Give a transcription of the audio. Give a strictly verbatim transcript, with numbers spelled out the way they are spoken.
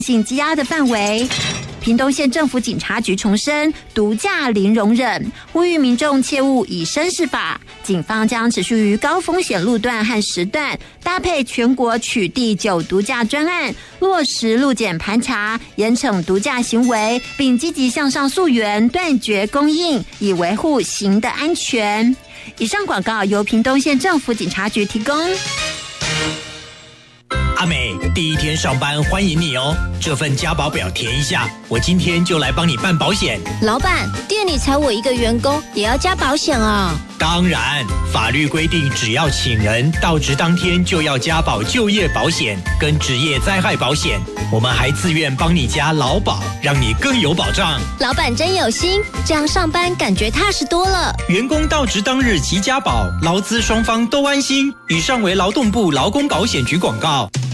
性羁押的范围。屏东县政府警察局重申，毒驾零容忍，呼吁民众切勿以身试法。警方将持续于高风险路段和时段，搭配全国取缔酒毒驾专案，落实路检盘查，严惩毒驾行为，并积极向上溯源，断绝供应，以维护行的安全。以上广告由屏东县政府警察局提供。 阿美，第一天上班欢迎你哦！这份加保表填一下，我今天就来帮你办保险。 老板，店里才我一个员工，也要加保险啊？ 当然，法律规定，只要请人到职当天就要加保就业保险跟职业灾害保险。我们还自愿帮你加劳保，让你更有保障。 老板真有心，这样上班感觉踏实多了。 员工到职当日即加保，劳资双方都安心。以上为劳动部劳工保险局广告。